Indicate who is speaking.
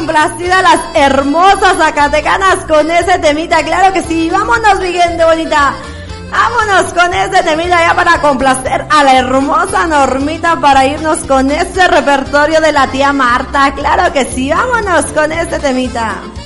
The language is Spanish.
Speaker 1: complacida a las hermosas zacatecanas con ese temita, claro que sí. Vámonos, mi gente bonita. Vámonos con ese temita ya para complacer a la hermosa Normita, para irnos con ese repertorio de la tía Marta, claro que sí. Vámonos con ese temita.